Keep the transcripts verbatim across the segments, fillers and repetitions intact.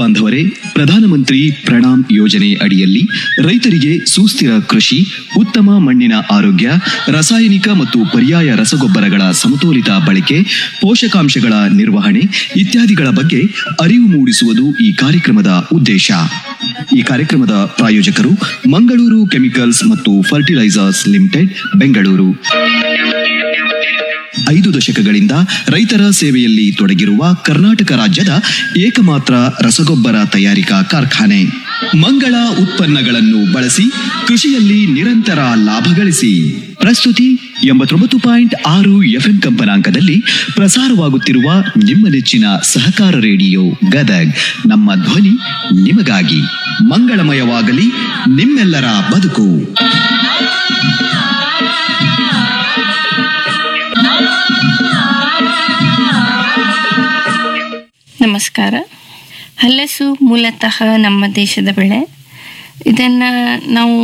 ಬಾಂಧವರೇ, ಪ್ರಧಾನಮಂತ್ರಿ ಪ್ರಣಾಮ್ ಯೋಜನೆ ಅಡಿಯಲ್ಲಿ ರೈತರಿಗೆ ಸುಸ್ಥಿರ ಕೃಷಿ, ಉತ್ತಮ ಮಣ್ಣಿನ ಆರೋಗ್ಯ, ರಾಸಾಯನಿಕ ಮತ್ತು ಪರ್ಯಾಯ ರಸಗೊಬ್ಬರಗಳ ಸಮತೋಲಿತ ಬಳಕೆ, ಪೋಷಕಾಂಶಗಳ ನಿರ್ವಹಣೆ ಇತ್ಯಾದಿಗಳ ಬಗ್ಗೆ ಅರಿವು ಮೂಡಿಸುವುದು ಈ ಕಾರ್ಯಕ್ರಮದ ಉದ್ದೇಶ. ಈ ಕಾರ್ಯಕ್ರಮದ ಪ್ರಾಯೋಜಕರು ಮಂಗಳೂರು ಕೆಮಿಕಲ್ಸ್ ಮತ್ತು ಫರ್ಟಿಲೈಸರ್ಸ್ ಲಿಮಿಟೆಡ್, ಬೆಂಗಳೂರು. ಐದು ದಶಕಗಳಿಂದ ರೈತರ ಸೇವೆಯಲ್ಲಿ ತೊಡಗಿರುವ ಕರ್ನಾಟಕ ರಾಜ್ಯದ ಏಕಮಾತ್ರ ರಸಗೊಬ್ಬರ ತಯಾರಿಕಾ ಕಾರ್ಖಾನೆ. ಮಂಗಳ ಉತ್ಪನ್ನಗಳನ್ನು ಬಳಸಿ ಕೃಷಿಯಲ್ಲಿ ನಿರಂತರ ಲಾಭ ಗಳಿಸಿ. ಪ್ರಸ್ತುತಿ ಎಂಬತ್ತೊಂಬತ್ತು ಪಾಯಿಂಟ್ ಆರು ಎಫ್ಎಂ ಕಂಪನಾಂಕದಲ್ಲಿ ಪ್ರಸಾರವಾಗುತ್ತಿರುವ ನಿಮ್ಮ ನೆಚ್ಚಿನ ಸಹಕಾರ ರೇಡಿಯೋ ಗದಗ್. ನಮ್ಮ ಧ್ವನಿ ನಿಮಗಾಗಿ. ಮಂಗಳಮಯವಾಗಲಿ ನಿಮ್ಮೆಲ್ಲರ ಬದುಕು. ನಮಸ್ಕಾರ. ಹಲಸು ಮೂಲತಃ ನಮ್ಮ ದೇಶದ ಬೆಳೆ. ಇದನ್ನು ನಾವು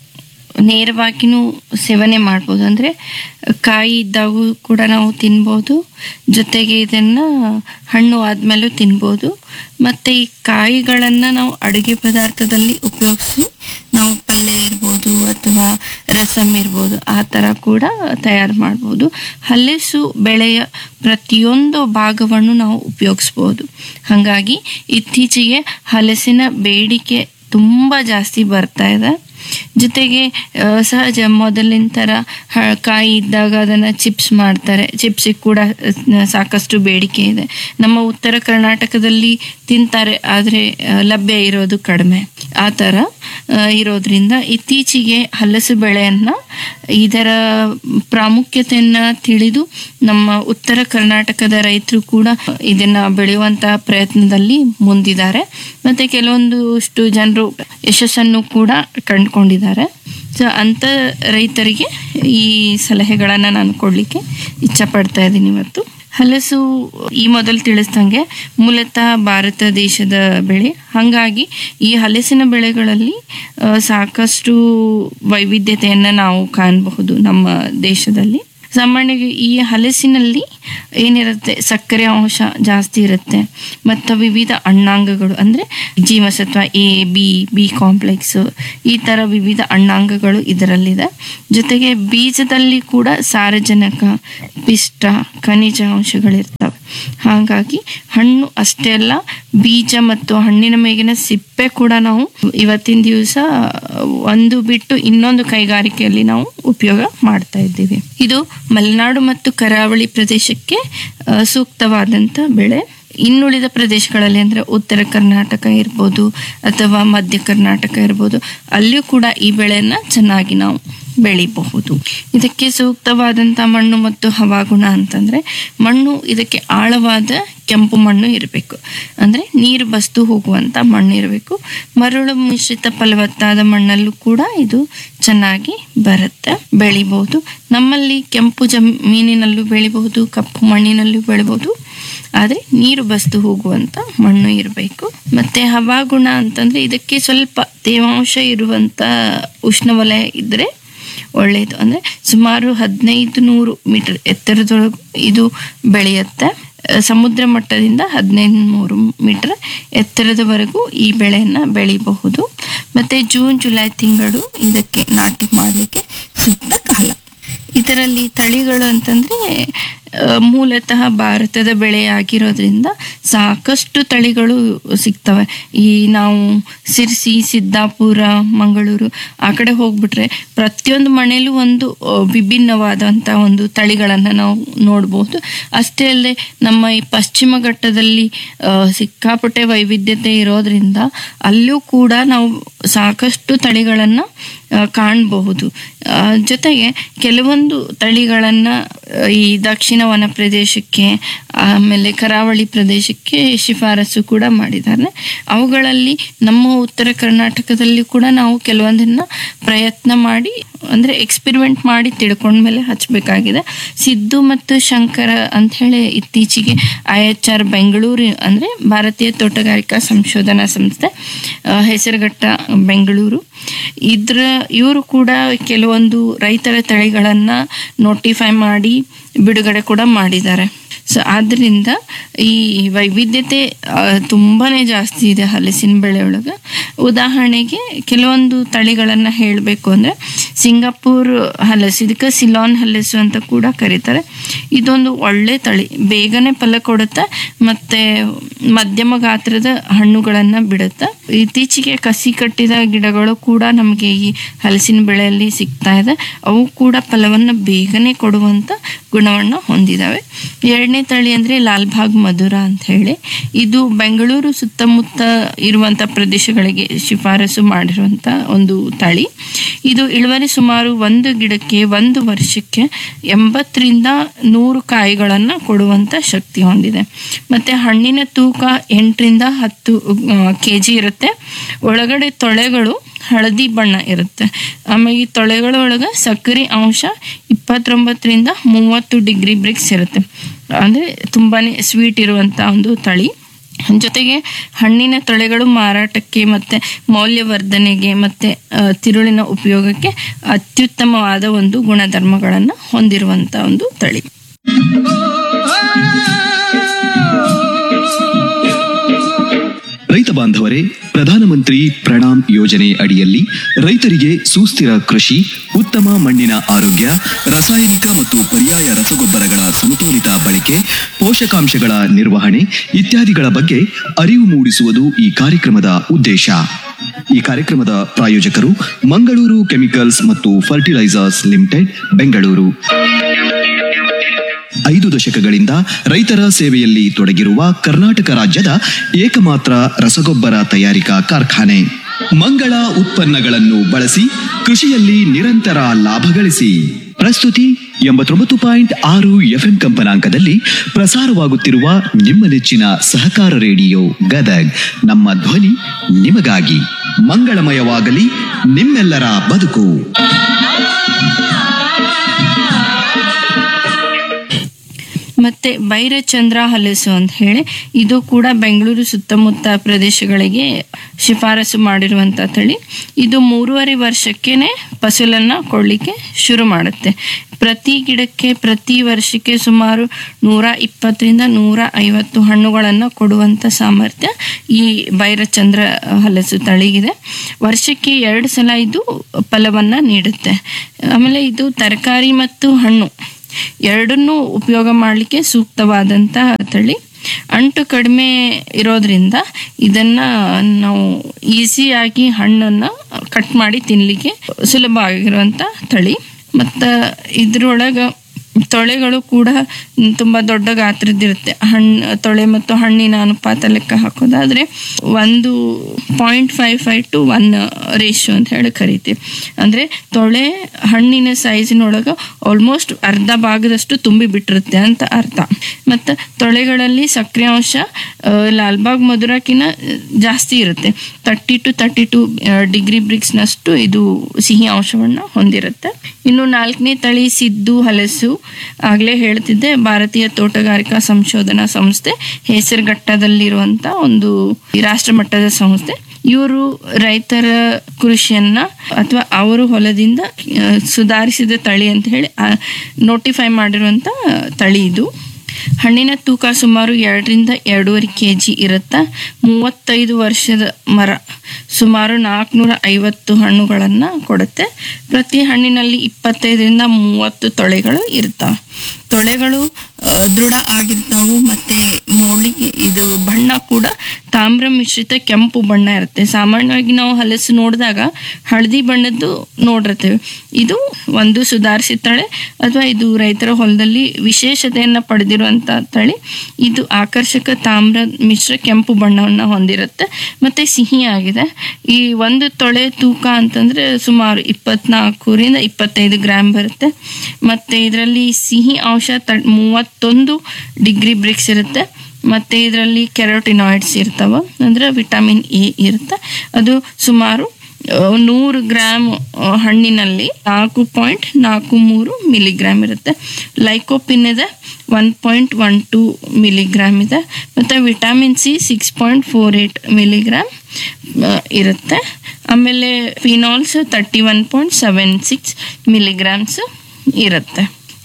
ನೇರವಾಗಿಯೂ ಸೇವನೆ ಮಾಡ್ಬೋದು, ಅಂದರೆ ಕಾಯಿ ಇದ್ದಾಗೂ ಕೂಡ ನಾವು ತಿನ್ಬೋದು, ಜೊತೆಗೆ ಇದನ್ನು ಹಣ್ಣು ಆದಮೇಲೂ ತಿನ್ಬೋದು. ಮತ್ತು ಈ ಕಾಯಿಗಳನ್ನು ನಾವು ಅಡುಗೆ ಪದಾರ್ಥದಲ್ಲಿ ಉಪಯೋಗಿಸಿ ನಾವು ಪಲ್ಯ ಇರ್ಬೋದು ಅಥವಾ ರಸಮ್ ಇರ್ಬೋದು, ಆ ಥರ ಕೂಡ ತಯಾರು ಮಾಡ್ಬೋದು. ಹಲಸು ಬೆಳೆಯ ಪ್ರತಿಯೊಂದು ಭಾಗವನ್ನು ನಾವು ಉಪಯೋಗಿಸ್ಬೋದು. ಹಾಗಾಗಿ ಇತ್ತೀಚೆಗೆ ಹಲಸಿನ ಬೇಡಿಕೆ ತುಂಬ ಜಾಸ್ತಿ ಬರ್ತಾ ಇದೆ. ಜೊತೆಗೆ ಸಹಜ ಮೊದಲಿನ ಥರ ಕಾಯಿ ಇದ್ದಾಗ ಅದನ್ನು ಚಿಪ್ಸ್ ಮಾಡ್ತಾರೆ. ಚಿಪ್ಸಿಗೆ ಕೂಡ ಸಾಕಷ್ಟು ಬೇಡಿಕೆ ಇದೆ. ನಮ್ಮ ಉತ್ತರ ಕರ್ನಾಟಕದಲ್ಲಿ ತಿಂತಾರೆ, ಆದರೆ ಲಭ್ಯ ಇರೋದು ಕಡಿಮೆ. ಆ ಥರ ಇರೋದ್ರಿಂದ ಇತ್ತೀಚೆಗೆ ಹಲಸು ಬೆಳೆಯನ್ನು, ಇದರ ಪ್ರಾಮುಖ್ಯತೆಯನ್ನು ತಿಳಿದು ನಮ್ಮ ಉತ್ತರ ಕರ್ನಾಟಕದ ರೈತರು ಕೂಡ ಇದನ್ನು ಬೆಳೆಯುವಂತಹ ಪ್ರಯತ್ನದಲ್ಲಿ ಮುಂದಿದ್ದಾರೆ. ಮತ್ತು ಕೆಲವೊಂದಷ್ಟು ಜನರು ಯಶಸ್ಸನ್ನು ಕೂಡ ಕಂಡುಕೊಂಡಿದ್ದಾರೆ. ಸೊ ಅಂಥ ರೈತರಿಗೆ ಈ ಸಲಹೆಗಳನ್ನು ನಾನು ಕೊಡಲಿಕ್ಕೆ ಇಚ್ಛಪಡ್ತಾ ಇದ್ದೀನಿ ಇವತ್ತು. ಹಲಸು ಈ ಮೊದಲು ತಿಳಿಸ್ದಂಗೆ ಮೂಲತಃ ಭಾರತ ದೇಶದ ಬೆಳೆ. ಹಾಗಾಗಿ ಈ ಹಲಸಿನ ಬೆಳೆಗಳಲ್ಲಿ ಸಾಕಷ್ಟು ವೈವಿಧ್ಯತೆಯನ್ನು ನಾವು ಕಾಣಬಹುದು ನಮ್ಮ ದೇಶದಲ್ಲಿ. ಸಾಮಾನ್ಯವಾಗಿ ಈ ಹಲಸಿನಲ್ಲಿ ಏನಿರುತ್ತೆ, ಸಕ್ಕರೆ ಅಂಶ ಜಾಸ್ತಿ ಇರುತ್ತೆ ಮತ್ತು ವಿವಿಧ ಅಣ್ಣಾಂಗಗಳು, ಅಂದರೆ ಜೀವಸತ್ವ ಎ, ಬಿ, ಬಿ ಕಾಂಪ್ಲೆಕ್ಸ್, ಈ ಥರ ವಿವಿಧ ಅಣ್ಣಾಂಗಗಳು ಇದರಲ್ಲಿದೆ. ಜೊತೆಗೆ ಬೀಜದಲ್ಲಿ ಕೂಡ ಸಾರಜನಕ, ಪಿಷ್ಟ, ಖನಿಜ ಅಂಶಗಳಿರ್ತವೆ. ಹಾಗಾಗಿ ಹಣ್ಣು ಅಷ್ಟೇ ಅಲ್ಲ, ಬೀಜ ಮತ್ತು ಹಣ್ಣಿನ ಮೇಗಿನ ಸಿಪ್ಪೆ ಕೂಡ ನಾವು ಇವತ್ತಿನ ದಿವಸ ಒಂದು ಬಿಟ್ಟು ಇನ್ನೊಂದು ಕೈಗಾರಿಕೆಯಲ್ಲಿ ನಾವು ಉಪಯೋಗ ಮಾಡ್ತಾ ಇದ್ದೀವಿ. ಇದು ಮಲೆನಾಡು ಮತ್ತು ಕರಾವಳಿ ಪ್ರದೇಶಕ್ಕೆ ಸೂಕ್ತವಾದಂಥ ಬೆಳೆ. ಇನ್ನುಳಿದ ಪ್ರದೇಶಗಳಲ್ಲಿ, ಅಂದರೆ ಉತ್ತರ ಕರ್ನಾಟಕ ಇರ್ಬೋದು ಅಥವಾ ಮಧ್ಯ ಕರ್ನಾಟಕ ಇರ್ಬೋದು, ಅಲ್ಲಿಯೂ ಕೂಡ ಈ ಬೆಳೆಯನ್ನು ಚೆನ್ನಾಗಿ ನಾವು ಬೆಳಿಬಹುದು. ಇದಕ್ಕೆ ಸೂಕ್ತವಾದಂಥ ಮಣ್ಣು ಮತ್ತು ಹವಾಗುಣ ಅಂತಂದರೆ, ಮಣ್ಣು ಇದಕ್ಕೆ ಆಳವಾದ ಕೆಂಪು ಮಣ್ಣು ಇರಬೇಕು, ಅಂದರೆ ನೀರು ಬಸ್ದು ಹೋಗುವಂಥ ಮಣ್ಣು ಇರಬೇಕು. ಮರಳು ಮಿಶ್ರಿತ ಫಲವತ್ತಾದ ಮಣ್ಣಲ್ಲೂ ಕೂಡ ಇದು ಚೆನ್ನಾಗಿ ಬರುತ್ತೆ, ಬೆಳಿಬಹುದು. ನಮ್ಮಲ್ಲಿ ಕೆಂಪು ಜಮೀನಿನಲ್ಲೂ ಬೆಳಿಬಹುದು, ಕಪ್ಪು ಮಣ್ಣಿನಲ್ಲೂ ಬೆಳಿಬಹುದು, ಆದರೆ ನೀರು ಬಸ್ದು ಹೋಗುವಂಥ ಮಣ್ಣು ಇರಬೇಕು. ಮತ್ತು ಹವಾಗುಣ ಅಂತಂದರೆ, ಇದಕ್ಕೆ ಸ್ವಲ್ಪ ತೇವಾಂಶ ಇರುವಂಥ ಉಷ್ಣವಲಯ ಇದ್ದರೆ ಒಳ್ಳೆಯದು. ಅಂದರೆ ಸುಮಾರು ಹದಿನೈದು ನೂರು ಮೀಟರ್ ಎತ್ತರದೊಳಗೆ ಇದು ಬೆಳೆಯುತ್ತೆ. ಸಮುದ್ರ ಮಟ್ಟದಿಂದ ಹದಿನೈದು ನೂರು ಮೀಟರ್ ಎತ್ತರದವರೆಗೂ ಈ ಬೆಳೆಯನ್ನು ಬೆಳಿಬಹುದು. ಮತ್ತು ಜೂನ್ ಜುಲೈ ತಿಂಗಳು ಇದಕ್ಕೆ ನಾಟಿ ಮಾಡಲಿಕ್ಕೆ ಸೂಕ್ತ ಕಾಲ. ಇದರಲ್ಲಿ ತಳಿಗಳು ಅಂತಂದರೆ ಮೂಲತಃ ಭಾರತದ ಬೆಳೆ ಆಗಿರೋದ್ರಿಂದ ಸಾಕಷ್ಟು ತಳಿಗಳು ಸಿಗ್ತವೆ. ಈ ನಾವು ಸಿರ್ಸಿ, ಸಿದ್ದಾಪುರ, ಮಂಗಳೂರು ಆ ಕಡೆ ಹೋಗ್ಬಿಟ್ರೆ ಪ್ರತಿಯೊಂದು ಮನೆಯಲ್ಲೂ ಒಂದು ವಿಭಿನ್ನವಾದಂಥ ಒಂದು ತಳಿಗಳನ್ನು ನಾವು ನೋಡ್ಬೋದು. ಅಷ್ಟೇ ಅಲ್ಲದೆ ನಮ್ಮ ಈ ಪಶ್ಚಿಮ ಘಟ್ಟದಲ್ಲಿ ಸಿಕ್ಕಾಪಟ್ಟೆ ವೈವಿಧ್ಯತೆ ಇರೋದ್ರಿಂದ ಅಲ್ಲೂ ಕೂಡ ನಾವು ಸಾಕಷ್ಟು ತಳಿಗಳನ್ನು ಕಾಣಬಹುದು. ಜೊತೆಗೆ ಕೆಲವೊಂದು ತಳಿಗಳನ್ನು ಈ ದಕ್ಷಿಣ ವನ ಪ್ರದೇಶಕ್ಕೆ, ಆಮೇಲೆ ಕರಾವಳಿ ಪ್ರದೇಶಕ್ಕೆ ಶಿಫಾರಸು ಕೂಡ ಮಾಡಿದ್ದಾರೆ. ಅವುಗಳಲ್ಲಿ ನಮ್ಮ ಉತ್ತರ ಕರ್ನಾಟಕದಲ್ಲಿ ಕೂಡ ನಾವು ಕೆಲವೊಂದನ್ನು ಪ್ರಯತ್ನ ಮಾಡಿ, ಅಂದರೆ ಎಕ್ಸ್ಪೆರಿಮೆಂಟ್ ಮಾಡಿ ತಿಳ್ಕೊಂಡ್ಮೇಲೆ ಹಚ್ಚಬೇಕಾಗಿದೆ. ಸಿದ್ದು ಮತ್ತು ಶಂಕರ ಅಂಥೇಳಿ ಇತ್ತೀಚೆಗೆ ಐ ಎಚ್ ಆರ್ ಬೆಂಗಳೂರು, ಅಂದರೆ ಭಾರತೀಯ ತೋಟಗಾರಿಕಾ ಸಂಶೋಧನಾ ಸಂಸ್ಥೆ, ಹೆಸರುಘಟ್ಟ ಬೆಂಗಳೂರು, ಇದ್ರ ಇವರು ಕೂಡ ಕೆಲವೊಂದು ರೈತರ ತಳಿಗಳನ್ನು ನೋಟಿಫೈ ಮಾಡಿ ಬಿಡುಗಡೆ ಕೂಡ ಮಾಡಿದ್ದಾರೆ. ಸೊ ಆದ್ದರಿಂದ ಈ ವೈವಿಧ್ಯತೆ ತುಂಬಾ ಜಾಸ್ತಿ ಇದೆ ಹಲಸಿನ ಬೆಳೆ ಒಳಗೆ. ಉದಾಹರಣೆಗೆ ಕೆಲವೊಂದು ತಳಿಗಳನ್ನು ಹೇಳಬೇಕು ಅಂದರೆ ಸಿಂಗಾಪುರ್ ಹಲಸು, ಇದಕ್ಕೆ ಸಿಲಾನ್ ಹಲಸು ಅಂತ ಕೂಡ ಕರೀತಾರೆ. ಇದೊಂದು ಒಳ್ಳೆ ತಳಿ, ಬೇಗನೆ ಫಲ ಕೊಡುತ್ತೆ ಮತ್ತು ಮಧ್ಯಮ ಗಾತ್ರದ ಹಣ್ಣುಗಳನ್ನು ಬಿಡುತ್ತೆ. ಇತ್ತೀಚೆಗೆ ಕಸಿ ಕಟ್ಟಿದ ಗಿಡಗಳು ಕೂಡ ನಮಗೆ ಈ ಹಲಸಿನ ಬೆಳೆಯಲ್ಲಿ ಸಿಗ್ತಾ ಇದೆ. ಅವು ಕೂಡ ಫಲವನ್ನು ಬೇಗನೆ ಕೊಡುವಂಥ ಗುಣವನ್ನು ಹೊಂದಿದ್ದಾವೆ. ಎರಡನೇ ತಳಿ ಅಂದರೆ ಲಾಲ್ಬಾಗ್ ಮಧುರ ಅಂತ ಹೇಳಿ, ಇದು ಬೆಂಗಳೂರು ಸುತ್ತಮುತ್ತ ಇರುವಂಥ ಪ್ರದೇಶಗಳಿಗೆ ಶಿಫಾರಸು ಮಾಡಿರುವಂಥ ಒಂದು ತಳಿ. ಇದು ಇಳುವರಿ ಸುಮಾರು ಒಂದು ಗಿಡಕ್ಕೆ ಒಂದು ವರ್ಷಕ್ಕೆ ಎಂಬತ್ತರಿಂದ ನೂರು ಕಾಯಿಗಳನ್ನು ಕೊಡುವಂಥ ಶಕ್ತಿ ಹೊಂದಿದೆ. ಮತ್ತು ಹಣ್ಣಿನ ತೂಕ ಎಂಟರಿಂದ ಹತ್ತು ಕೆ ಜಿ ಇರುತ್ತೆ. ಒಳಗಡೆ ತೊಳೆಗಳು ಹಳದಿ ಬಣ್ಣ ಇರುತ್ತೆ. ಆಮೇಲೆ ಈ ತೊಳೆಗಳ ಒಳಗೆ ಸಕ್ಕರೆ ಅಂಶ ಇಪ್ಪತ್ತೊಂಬತ್ತರಿಂದ ಮೂವತ್ತು ಡಿಗ್ರಿ ಬ್ರಿಕ್ಸ್ ಇರುತ್ತೆ. ಅಂದರೆ ತುಂಬಾ ಸ್ವೀಟ್ ಇರುವಂಥ ಒಂದು ತಳಿ. ಜೊತೆಗೆ ಹಣ್ಣಿನ ತೊಳೆಗಳು ಮಾರಾಟಕ್ಕೆ ಮತ್ತು ಮೌಲ್ಯವರ್ಧನೆಗೆ ಮತ್ತು ತಿರುಳಿನ ಉಪಯೋಗಕ್ಕೆ ಅತ್ಯುತ್ತಮವಾದ ಒಂದು ಗುಣಧರ್ಮಗಳನ್ನು ಹೊಂದಿರುವಂಥ ಒಂದು ತಳಿ. ರೈತ ಬಾಂಧವರೇ, ಪ್ರಧಾನಮಂತ್ರಿ ಪ್ರಣಾಮ್ ಯೋಜನೆ ಅಡಿಯಲ್ಲಿ ರೈತರಿಗೆ ಸುಸ್ಥಿರ ಕೃಷಿ, ಉತ್ತಮ ಮಣ್ಣಿನ ಆರೋಗ್ಯ, ರಾಸಾಯನಿಕ ಮತ್ತು ಪರ್ಯಾಯ ರಸಗೊಬ್ಬರಗಳ ಸಮತೋಲಿತ ಬಳಕೆ, ಪೋಷಕಾಂಶಗಳ ನಿರ್ವಹಣೆ ಇತ್ಯಾದಿಗಳ ಬಗ್ಗೆ ಅರಿವು ಮೂಡಿಸುವುದು ಈ ಕಾರ್ಯಕ್ರಮದ ಉದ್ದೇಶ. ಈ ಕಾರ್ಯಕ್ರಮದ ಪ್ರಾಯೋಜಕರು ಮಂಗಳೂರು ಕೆಮಿಕಲ್ಸ್ ಮತ್ತು ಫರ್ಟಿಲೈಸರ್ಸ್ ಲಿಮಿಟೆಡ್, ಬೆಂಗಳೂರು. ಐದು ದಶಕಗಳಿಂದ ರೈತರ ಸೇವೆಯಲ್ಲಿ ತೊಡಗಿರುವ ಕರ್ನಾಟಕ ರಾಜ್ಯದ ಏಕಮಾತ್ರ ರಸಗೊಬ್ಬರ ತಯಾರಿಕಾ ಕಾರ್ಖಾನೆ. ಮಂಗಳ ಉತ್ಪನ್ನಗಳನ್ನು ಬಳಸಿ ಕೃಷಿಯಲ್ಲಿ ನಿರಂತರ ಲಾಭ ಗಳಿಸಿ. ಪ್ರಸ್ತುತಿ ಎಂಬತ್ತೊಂಬತ್ತು ಪಾಯಿಂಟ್ ಆರು ಎಫ್ಎಂ ಕಂಪನಾಂಕದಲ್ಲಿ ಪ್ರಸಾರವಾಗುತ್ತಿರುವ ನಿಮ್ಮ ನೆಚ್ಚಿನ ಸಹಕಾರ ರೇಡಿಯೋ ಗದಗ್. ನಮ್ಮ ಧ್ವನಿ ನಿಮಗಾಗಿ. ಮಂಗಳಮಯವಾಗಲಿ ನಿಮ್ಮೆಲ್ಲರ ಬದುಕು. ಮತ್ತು ಭೈರಚಂದ್ರ ಹಲಸು ಅಂತ ಹೇಳಿ, ಇದು ಕೂಡ ಬೆಂಗಳೂರು ಸುತ್ತಮುತ್ತ ಪ್ರದೇಶಗಳಿಗೆ ಶಿಫಾರಸು ಮಾಡಿರುವಂಥ ತಳಿ. ಇದು ಮೂರುವರೆ ವರ್ಷಕ್ಕೇ ಫಸಲನ್ನು ಕೊಡಲಿಕ್ಕೆ ಶುರು ಮಾಡುತ್ತೆ. ಪ್ರತಿ ಗಿಡಕ್ಕೆ ಪ್ರತಿ ವರ್ಷಕ್ಕೆ ಸುಮಾರು ನೂರ ಇಪ್ಪತ್ತರಿಂದ ನೂರ ಐವತ್ತು ಹಣ್ಣುಗಳನ್ನು ಕೊಡುವಂಥ ಸಾಮರ್ಥ್ಯ ಈ ಭೈರಚಂದ್ರ ಹಲಸು ತಳಿಗಿದೆ. ವರ್ಷಕ್ಕೆ ಎರಡು ಸಲ ಇದು ಫಲವನ್ನು ನೀಡುತ್ತೆ. ಆಮೇಲೆ ಇದು ತರಕಾರಿ ಮತ್ತು ಹಣ್ಣು ಎರಡನ್ನೂ ಉಪಯೋಗ ಮಾಡಲಿಕ್ಕೆ ಸೂಕ್ತವಾದಂಥ ತಳಿ. ಅಂಟು ಕಡಿಮೆ ಇರೋದ್ರಿಂದ ಇದನ್ನು ನಾವು ಈಸಿಯಾಗಿ ಹಣ್ಣನ್ನು ಕಟ್ ಮಾಡಿ ತಿನ್ನಲಿಕ್ಕೆ ಸುಲಭ ಆಗಿರುವಂಥ ತಳಿ. ಮತ್ತು ಇದರೊಳಗೆ ತೊಳೆಗಳು ಕೂಡ ತುಂಬ ದೊಡ್ಡ ಗಾತ್ರದ್ದಿರುತ್ತೆ. ಹಣ್ಣು ತೊಳೆ ಮತ್ತು ಹಣ್ಣಿನ ಅನುಪಾತ ಲೆಕ್ಕ ಹಾಕೋದಾದರೆ ಒಂದು point five five to one ratio ಅಂತ ಹೇಳಿ ಕರಿತೀವಿ. ಅಂದರೆ ತೊಳೆ ಹಣ್ಣಿನ ಸೈಜಿನೊಳಗೆ ಆಲ್ಮೋಸ್ಟ್ ಅರ್ಧ ಭಾಗದಷ್ಟು ತುಂಬಿ ಬಿಟ್ಟಿರುತ್ತೆ ಅಂತ ಅರ್ಥ. ಮತ್ತು ತೊಳೆಗಳಲ್ಲಿ ಸಕ್ಕರೆ ಅಂಶ ಲಾಲ್ಬಾಗ್ ಮಧುರಕ್ಕಿಂತ ಜಾಸ್ತಿ ಇರುತ್ತೆ. Thirty to thirty to degree ಬ್ರಿಕ್ಸ್ನಷ್ಟು ಇದು ಸಿಹಿ ಅಂಶವನ್ನು ಹೊಂದಿರುತ್ತೆ. ಇನ್ನು ನಾಲ್ಕನೇ ತಳಿ ಸಿದ್ದು ಹಲಸು, ಆಗಲೇ ಹೇಳ್ತಿದ್ದೆ, ಭಾರತೀಯ ತೋಟಗಾರಿಕಾ ಸಂಶೋಧನಾ ಸಂಸ್ಥೆ ಹೆಸರುಘಟ್ಟದಲ್ಲಿರುವಂಥ ಒಂದು ರಾಷ್ಟ್ರ ಮಟ್ಟದ ಸಂಸ್ಥೆ. ಇವರು ರೈತರ ಕೃಷಿಯನ್ನ ಅಥವಾ ಅವರು ಹೊಲದಿಂದ ಸುಧಾರಿಸಿದ ತಳಿ ಅಂತ ಹೇಳಿ ನೋಟಿಫೈ ಮಾಡಿರುವಂಥ ತಳಿ ಇದು. ಹಣ್ಣಿನ ತೂಕ ಸುಮಾರು ಎರಡರಿಂದ ಎರಡೂವರೆ ಕೆ ಜಿ ಇರುತ್ತೆ. ಮೂವತ್ತೈದು ವರ್ಷದ ಮರ ಸುಮಾರು ನಾಲ್ಕುನೂರ ಐವತ್ತು ಹಣ್ಣುಗಳನ್ನು ಕೊಡುತ್ತೆ. ಪ್ರತಿ ಹಣ್ಣಿನಲ್ಲಿ ಇಪ್ಪತ್ತೈದರಿಂದ ಮೂವತ್ತು ತೊಳೆಗಳು ಇರ್ತವೆ. ತೊಳೆಗಳು ದೃಢ ಆಗಿರ್ತಾವು ಮತ್ತು ನೋಡ್ಲಿಕ್ಕೆ ಇದು ಬಣ್ಣ ಕೂಡ ತಾಮ್ರ ಮಿಶ್ರಿತ ಕೆಂಪು ಬಣ್ಣ ಇರುತ್ತೆ. ಸಾಮಾನ್ಯವಾಗಿ ನಾವು ಹಲಸು ನೋಡಿದಾಗ ಹಳದಿ ಬಣ್ಣದ್ದು ನೋಡಿರ್ತೇವೆ. ಇದು ಒಂದು ಸುಧಾರಿಸಿದ ತಳಿ ಅಥವಾ ಇದು ರೈತರ ಹೊಲದಲ್ಲಿ ವಿಶೇಷತೆಯನ್ನು ಪಡೆದಿರುವಂಥ ತಳಿ. ಇದು ಆಕರ್ಷಕ ತಾಮ್ರ ಮಿಶ್ರ ಕೆಂಪು ಬಣ್ಣವನ್ನು ಹೊಂದಿರುತ್ತೆ ಮತ್ತು ಸಿಹಿಯಾಗಿದೆ. ಈ ಒಂದು ತೊಳೆ ತೂಕ ಅಂತಂದರೆ ಸುಮಾರು ಇಪ್ಪತ್ನಾಲ್ಕರಿಂದ ಇಪ್ಪತ್ತೈದು ಗ್ರಾಮ್ ಬರುತ್ತೆ. ಮತ್ತು ಇದರಲ್ಲಿ ಸಿಹಿ ಅಂಶ ತ ಮೂವತ್ತೊಂದು ಡಿಗ್ರಿ ಬ್ರಿಕ್ಸ್ ಇರುತ್ತೆ. ಮತ್ತು ಇದರಲ್ಲಿ ಕೆರೋಟಿನಾಯ್ಡ್ಸ್ ಇರ್ತಾವೆ, ಅಂದರೆ ವಿಟಮಿನ್ ಎ ಇರುತ್ತೆ. ಅದು ಸುಮಾರು ನೂರು ಗ್ರಾಮ್ ಹಣ್ಣಿನಲ್ಲಿ ನಾಲ್ಕು ಪಾಯಿಂಟ್ ನಾಲ್ಕು ಮೂರು ಮಿಲಿಗ್ರಾಮ್ ಇರುತ್ತೆ. ಲೈಕೋಪಿನ್ ಇದೆ one point one two milligram ಇದೆ. ಮತ್ತು vitamin C six point four eight milligram ಇರುತ್ತೆ. ಆಮೇಲೆ phenols thirty one point seven six milligrams ಇರುತ್ತೆ.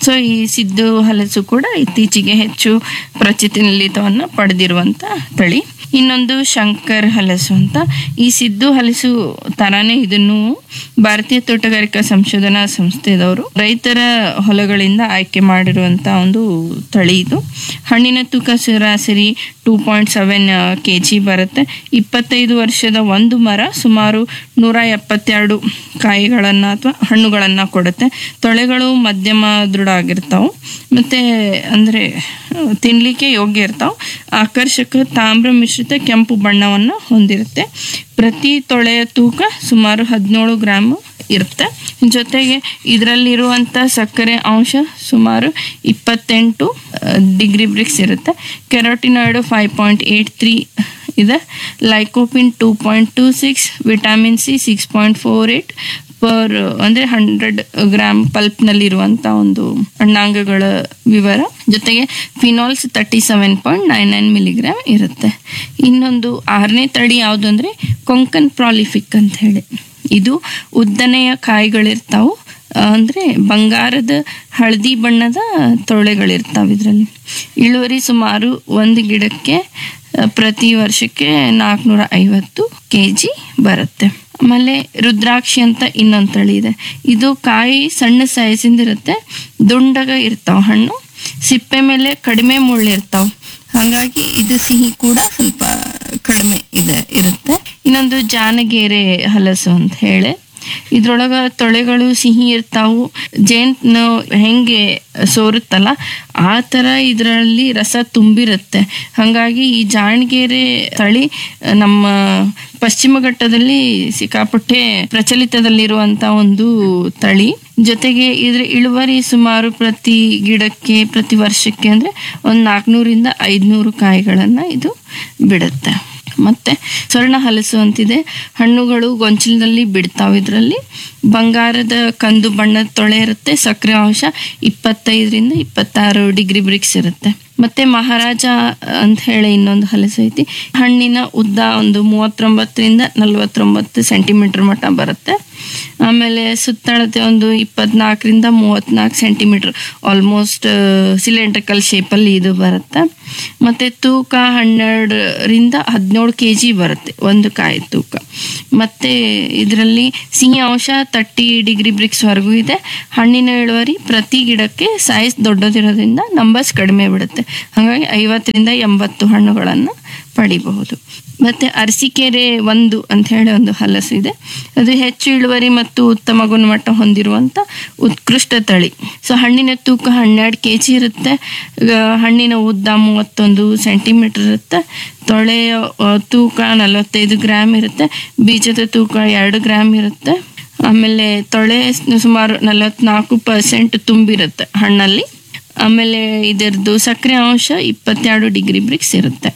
ಸೊ ಈ ಸಿದ್ದು ಹಲಸು ಕೂಡ ಇತ್ತೀಚೆಗೆ ಹೆಚ್ಚು ಪ್ರಚಲಿತವನ್ನು ಪಡೆದಿರುವಂಥ ತಳಿ. ಇನ್ನೊಂದು ಶಂಕರ್ ಹಲಸು ಅಂತ. ಈ ಸಿದ್ದು ಹಲಸು ತರಾನೇ ಇದನ್ನು ಭಾರತೀಯ ತೋಟಗಾರಿಕಾ ಸಂಶೋಧನಾ ಸಂಸ್ಥೆದವರು ರೈತರ ಹೊಲಗಳಿಂದ ಆಯ್ಕೆ ಮಾಡಿರುವಂಥ ಒಂದು ತಳಿ ಇದು. ಹಣ್ಣಿನ ತೂಕ ಸರಾಸರಿ two point seven K G ಬರುತ್ತೆ. ಇಪ್ಪತ್ತೈದು ವರ್ಷದ ಒಂದು ಮರ ಸುಮಾರು ನೂರ ಎಪ್ಪತ್ತೆರಡು ಕಾಯಿಗಳನ್ನು ಅಥವಾ ಹಣ್ಣುಗಳನ್ನು ಕೊಡುತ್ತೆ. ತೊಳೆಗಳು ಮಧ್ಯಮ ದೃಢ ಆಗಿರ್ತಾವೆ ಮತ್ತು ಅಂದರೆ ತಿನ್ನಲಿಕ್ಕೆ ಯೋಗ್ಯ ಇರ್ತಾವೆ. ಆಕರ್ಷಕ ತಾಮ್ರ ಮಿಶ್ರಿತ ಕೆಂಪು ಬಣ್ಣವನ್ನು ಹೊಂದಿರುತ್ತೆ. ಪ್ರತಿ ತೊಳೆಯ ತೂಕ ಸುಮಾರು ಹದಿನೇಳು ಗ್ರಾಮ್ ಇರುತ್ತೆ. ಜೊತೆಗೆ ಇದರಲ್ಲಿರುವಂಥ ಸಕ್ಕರೆ ಅಂಶ ಸುಮಾರು ಇಪ್ಪತ್ತೆಂಟು ಡಿಗ್ರಿ ಬ್ರಿಕ್ಸ್ ಇರುತ್ತೆ. Carotenoid five point eight three ಇದೆ. Lycopene two point two six, vitamin C six point four eight per ಅಂದರೆ ಹಂಡ್ರೆಡ್ ಗ್ರಾಮ್ ಪಲ್ಪ್ನಲ್ಲಿರುವಂಥ ಒಂದು ಅಣ್ಣಾಂಗಗಳ ವಿವರ. ಜೊತೆಗೆ phenols thirty seven point nine nine milligram ಇರುತ್ತೆ. ಇನ್ನೊಂದು ಆರನೇ ತಳಿ ಯಾವುದು ಅಂದರೆ ಕೊಂಕನ್ ಪ್ರಾಲಿಫಿಕ್ ಅಂತ ಹೇಳಿ. ಇದು ಉದ್ದನೆಯ ಕಾಯಿಗಳಿರ್ತಾವೆ, ಅಂದರೆ ಬಂಗಾರದ ಹಳದಿ ಬಣ್ಣದ ತೊಳೆಗಳಿರ್ತಾವೆ. ಇದರಲ್ಲಿ ಇಳುವರಿ ಸುಮಾರು ಒಂದು ಗಿಡಕ್ಕೆ ಪ್ರತಿ ವರ್ಷಕ್ಕೆ ನಾಲ್ಕುನೂರ ಐವತ್ತು ಕೆ ಜಿ ಬರುತ್ತೆ. ಆಮೇಲೆ ರುದ್ರಾಕ್ಷಿ ಅಂತ ಇನ್ನೊಂದು ತಳಿ ಇದೆ. ಇದು ಕಾಯಿ ಸಣ್ಣ ಸೈಜಿಂದಿರುತ್ತೆ, ದುಂಡಗ ಇರ್ತಾವೆ ಹಣ್ಣು, ಸಿಪ್ಪೆ ಮೇಲೆ ಕಡಿಮೆ ಮುಳ್ಳಿರ್ತಾವೆ. ಹಾಗಾಗಿ ಇದು ಸಿಹಿ ಕೂಡ ಸ್ವಲ್ಪ ಕಡಿಮೆ ಇದೆ ಇರುತ್ತೆ. ಇನ್ನೊಂದು ಜಾನಗೇರೆ ಹಲಸು ಅಂತ ಹೇಳಿ. ಇದ್ರೊಳಗ ತೊಳೆಗಳು ಸಿಹಿ ಇರ್ತಾವು, ಜೇನು ಹೆಂಗೆ ಸೋರುತ್ತಲ್ಲ ಆ ಥರ ಇದರಲ್ಲಿ ರಸ ತುಂಬಿರುತ್ತೆ. ಹಾಗಾಗಿ ಈ ಜಾಣಗೆರೆ ತಳಿ ನಮ್ಮ ಪಶ್ಚಿಮ ಘಟ್ಟದಲ್ಲಿ ಸಿಕ್ಕಾಪಟ್ಟೆ ಪ್ರಚಲಿತದಲ್ಲಿರುವಂಥ ಒಂದು ತಳಿ. ಜೊತೆಗೆ ಇದ್ರ ಇಳುವರಿ ಸುಮಾರು ಪ್ರತಿ ಗಿಡಕ್ಕೆ ಪ್ರತಿ ವರ್ಷಕ್ಕೆ ಅಂದರೆ ಒಂದು ನಾಲ್ಕುನೂರಿಂದ ಐದುನೂರು ಕಾಯಿಗಳನ್ನು ಇದು ಬಿಡುತ್ತೆ. ಮತ್ತು ಸ್ವರ್ಣ ಹಲಸು ಅಂತಿದೆ. ಹಣ್ಣುಗಳು ಗೊಂಚಲಿನಲ್ಲಿ ಬಿಡ್ತಾವೆ. ಇದರಲ್ಲಿ ಬಂಗಾರದ ಕಂದು ಬಣ್ಣದ ತೊಳೆ ಇರುತ್ತೆ. ಸಕ್ಕರೆ ಅಂಶ ಇಪ್ಪತ್ತೈದರಿಂದ ಇಪ್ಪತ್ತಾರು ಡಿಗ್ರಿ ಬ್ರಿಕ್ಸ್ ಇರುತ್ತೆ. ಮತ್ತು ಮಹಾರಾಜ ಅಂತ ಹೇಳಿ ಇನ್ನೊಂದು ಹಲಸು ಐತಿ. ಹಣ್ಣಿನ ಉದ್ದ ಒಂದು ಮೂವತ್ತೊಂಬತ್ತರಿಂದ ನಲ್ವತ್ತೊಂಬತ್ತು ಸೆಂಟಿಮೀಟರ್ ಮಟ್ಟ ಬರುತ್ತೆ. ಆಮೇಲೆ ಸುತ್ತಳತೆ ಒಂದು ಇಪ್ಪತ್ನಾಲ್ಕರಿಂದ ಮೂವತ್ತ್ನಾಲ್ಕು ಸೆಂಟಿಮೀಟ್ರ್, ಆಲ್ಮೋಸ್ಟ್ ಸಿಲಿಂಡ್ರಿಕಲ್ ಶೇಪಲ್ಲಿ ಇದು ಬರುತ್ತೆ. ಮತ್ತು ತೂಕ ಹನ್ನೆರಡರಿಂದ ಹದಿನೇಳು ಕೆ ಜಿ ಬರುತ್ತೆ ಒಂದು ಕಾಯಿ ತೂಕ. ಮತ್ತು ಇದರಲ್ಲಿ ಸಿಹಿ ಅಂಶ ತರ್ಟಿ ಡಿಗ್ರಿ ಬ್ರಿಕ್ಸ್ವರೆಗೂ ಇದೆ. ಹಣ್ಣಿನ ಇಳುವರಿ ಪ್ರತಿ ಗಿಡಕ್ಕೆ ಸೈಜ್ ದೊಡ್ಡದಿರೋದ್ರಿಂದ ನಂಬರ್ಸ್ ಕಡಿಮೆ ಬಿಡುತ್ತೆ. ಹಾಗಾಗಿ ಐವತ್ತರಿಂದ ಎಂಬತ್ತು ಹಣ್ಣುಗಳನ್ನು ಪಡಿಬಹುದು. ಮತ್ತು ಅರಸೀಕೆರೆ ಒಂದು ಅಂತ ಹೇಳಿ ಒಂದು ಹಲಸು ಇದೆ. ಅದು ಹೆಚ್ಚು ಇಳುವರಿ ಮತ್ತು ಉತ್ತಮ ಗುಣಮಟ್ಟ ಹೊಂದಿರುವಂಥ ಉತ್ಕೃಷ್ಟ ತಳಿ. ಸೊ ಹಣ್ಣಿನ ತೂಕ ಹನ್ನೆರಡು ಕೆ ಜಿ ಇರುತ್ತೆ. ಹಣ್ಣಿನ ಉದ್ದ ಮೂವತ್ತೊಂದು ಸೆಂಟಿಮೀಟರ್ ಇರುತ್ತೆ. ತೊಳೆಯ ತೂಕ ನಲವತ್ತೈದು ಗ್ರಾಮ್ ಇರುತ್ತೆ. ಬೀಜದ ತೂಕ ಎರಡು ಗ್ರಾಮ್ ಇರುತ್ತೆ. ಆಮೇಲೆ ತೊಳೆ ಸುಮಾರು ನಲವತ್ನಾಲ್ಕು ಪರ್ಸೆಂಟ್ ತುಂಬಿರುತ್ತೆ ಹಣ್ಣಲ್ಲಿ. ಆಮೇಲೆ ಇದರದ್ದು ಸಕ್ಕರೆ ಅಂಶ ಇಪ್ಪತ್ತೆರಡು ಡಿಗ್ರಿ ಬ್ರಿಕ್ಸ್ ಇರುತ್ತೆ.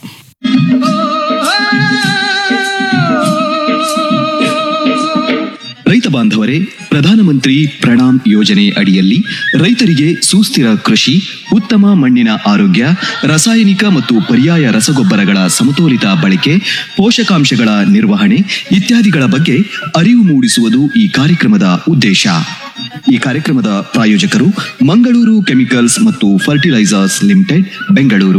ರೈತ ಬಾಂಧವರೇ, ಪ್ರಧಾನಮಂತ್ರಿ ಪ್ರಣಾಮ್ ಯೋಜನೆ ಅಡಿಯಲ್ಲಿ ರೈತರಿಗೆ ಸುಸ್ಥಿರ ಕೃಷಿ, ಉತ್ತಮ ಮಣ್ಣಿನ ಆರೋಗ್ಯ, ರಾಸಾಯನಿಕ ಮತ್ತು ಪರ್ಯಾಯ ರಸಗೊಬ್ಬರಗಳ ಸಮತೋಲಿತ ಬಳಕೆ, ಪೋಷಕಾಂಶಗಳ ನಿರ್ವಹಣೆ ಇತ್ಯಾದಿಗಳ ಬಗ್ಗೆ ಅರಿವು ಮೂಡಿಸುವುದು ಈ ಕಾರ್ಯಕ್ರಮದ ಉದ್ದೇಶ. ಈ ಕಾರ್ಯಕ್ರಮದ ಪ್ರಾಯೋಜಕರು ಮಂಗಳೂರು ಕೆಮಿಕಲ್ಸ್ ಮತ್ತು ಫರ್ಟಿಲೈಸರ್ಸ್ ಲಿಮಿಟೆಡ್, ಬೆಂಗಳೂರು.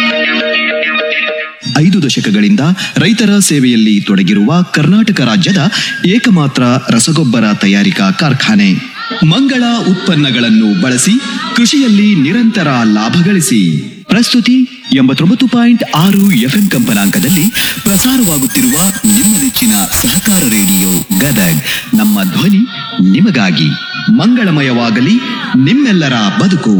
ಐದು ದಶಕಗಳಿಂದ ರೈತರ ಸೇವೆಯಲ್ಲಿ ತೊಡಗಿರುವ ಕರ್ನಾಟಕ ರಾಜ್ಯದ ಏಕಮಾತ್ರ ರಸಗೊಬ್ಬರ ತಯಾರಿಕಾ ಕಾರ್ಖಾನೆ. ಮಂಗಳ ಉತ್ಪನ್ನಗಳನ್ನು ಬಳಸಿ ಕೃಷಿಯಲ್ಲಿ ನಿರಂತರ ಲಾಭ ಗಳಿಸಿ. ಪ್ರಸ್ತುತಿ ಎಂಬತ್ತೊಂಬತ್ತು ಪಾಯಿಂಟ್ ಆರು ಎಫ್ಎಂ ಕಂಪನಾಂಕದಲ್ಲಿ ಪ್ರಸಾರವಾಗುತ್ತಿರುವ ನಿಮ್ಮ ನೆಚ್ಚಿನ ಸಹಕಾರ ರೇಡಿಯೋ ಗದಗ್. ನಮ್ಮ ಧ್ವನಿ ನಿಮಗಾಗಿ. ಮಂಗಳಮಯವಾಗಲಿ ನಿಮ್ಮೆಲ್ಲರ ಬದುಕು.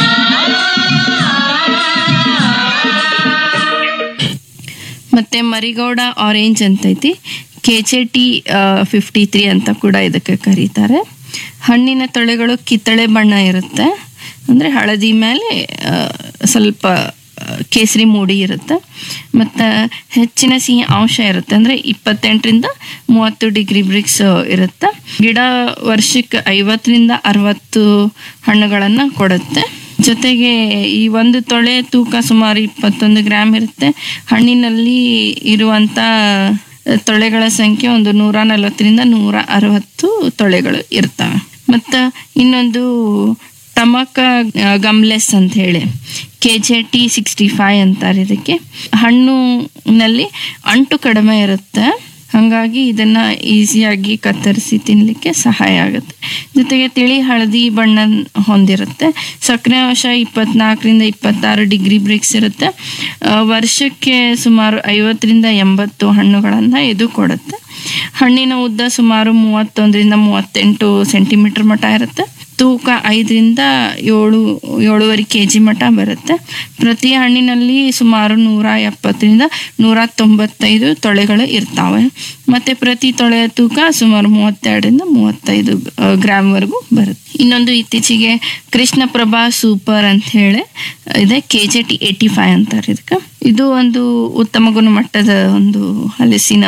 ಮತ್ತು ಮರಿಗೌಡ ಆರೆಂಜ್ ಅಂತೈತಿ. K J T fifty three ಅಂತ ಕೂಡ ಇದಕ್ಕೆ ಕರೀತಾರೆ. ಹಣ್ಣಿನ ತೊಳೆಗಳು ಕಿತ್ತಳೆ ಬಣ್ಣ ಇರುತ್ತೆ, ಅಂದರೆ ಹಳದಿ ಮೇಲೆ ಸ್ವಲ್ಪ ಕೇಸರಿ ಮೂಡಿ ಇರುತ್ತೆ. ಮತ್ತು ಹೆಚ್ಚಿನ ಸಿಹಿ ಅಂಶ ಇರುತ್ತೆ, ಅಂದರೆ ಇಪ್ಪತ್ತೆಂಟರಿಂದ ಮೂವತ್ತು ಡಿಗ್ರಿ ಬ್ರಿಕ್ಸ್ ಇರುತ್ತೆ. ಗಿಡ ವರ್ಷಕ್ಕೆ ಐವತ್ತರಿಂದ ಅರವತ್ತು ಹಣ್ಣುಗಳನ್ನು ಕೊಡುತ್ತೆ. ಜೊತೆಗೆ ಈ ಒಂದು ತೊಳೆ ತೂಕ ಸುಮಾರು ಇಪ್ಪತ್ತೊಂದು ಗ್ರಾಮ್ ಇರುತ್ತೆ. ಹಣ್ಣಿನಲ್ಲಿ ಇರುವಂಥ ತೊಳೆಗಳ ಸಂಖ್ಯೆ ಒಂದು ನೂರ ನಲವತ್ತರಿಂದ ನೂರ ಅರವತ್ತು ತೊಳೆಗಳು ಇರ್ತವೆ. ಮತ್ತು ಇನ್ನೊಂದು ಟಮಕ ಗಮ್ಲೆಸ್ ಅಂತ ಹೇಳಿ K J T sixty five ಅಂತಾರೆ ಇದಕ್ಕೆ. ಹಣ್ಣುನಲ್ಲಿ ಅಂಟು ಕಡಿಮೆ ಇರುತ್ತೆ, ಹಾಗಾಗಿ ಇದನ್ನು ಈಸಿಯಾಗಿ ಕತ್ತರಿಸಿ ತಿನ್ನಲಿಕ್ಕೆ ಸಹಾಯ ಆಗುತ್ತೆ. ಜೊತೆಗೆ ತಿಳಿ ಹಳದಿ ಬಣ್ಣ ಹೊಂದಿರುತ್ತೆ. ಸಕ್ಕರೆ ಅಂಶ ಇಪ್ಪತ್ನಾಲ್ಕರಿಂದ ಇಪ್ಪತ್ತಾರು ಡಿಗ್ರಿ ಬ್ರೇಕ್ಸ್ ಇರುತ್ತೆ. ವರ್ಷಕ್ಕೆ ಸುಮಾರು ಐವತ್ತರಿಂದ ಎಂಬತ್ತು ಹಣ್ಣುಗಳನ್ನು ಇದು ಕೊಡುತ್ತೆ. ಹಣ್ಣಿನ ಉದ್ದ ಸುಮಾರು ಮೂವತ್ತೊಂದರಿಂದ ಮೂವತ್ತೆಂಟು ಸೆಂಟಿಮೀಟರ್ ಮಟ್ಟ ಇರುತ್ತೆ. ತೂಕ ಐದರಿಂದ ಏಳು ಏಳುವರೆ ಕೆ ಜಿ ಮಟ್ಟ ಬರುತ್ತೆ. ಪ್ರತಿ ಹಣ್ಣಿನಲ್ಲಿ ಸುಮಾರು ನೂರ ಎಪ್ಪತ್ತರಿಂದ ನೂರ ತೊಂಬತ್ತೈದು ತೊಳೆಗಳು ಇರ್ತಾವೆ. ಮತ್ತು ಪ್ರತಿ ತೊಳೆಯ ತೂಕ ಸುಮಾರು ಮೂವತ್ತೆರಡರಿಂದ ಮೂವತ್ತೈದು ಗ್ರಾಮ್ವರೆಗೂ ಬರುತ್ತೆ. ಇನ್ನೊಂದು ಇತ್ತೀಚೆಗೆ ಕೃಷ್ಣಪ್ರಭಾ ಸೂಪರ್ ಅಂತ ಹೇಳಿ ಇದೆ, K J T eighty five ಅಂತಾರೆ ಇದಕ್ಕೆ. ಇದು ಒಂದು ಉತ್ತಮ ಗುಣಮಟ್ಟದ ಒಂದು ಹಲಸಿನ